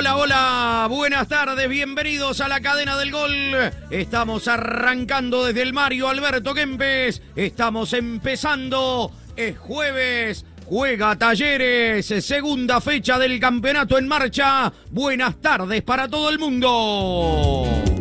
Hola, hola, buenas tardes, bienvenidos a la cadena del gol. Estamos arrancando desde el Mario Alberto Kempes, estamos empezando, es jueves, juega Talleres, segunda fecha del campeonato en marcha. Buenas tardes para todo el mundo.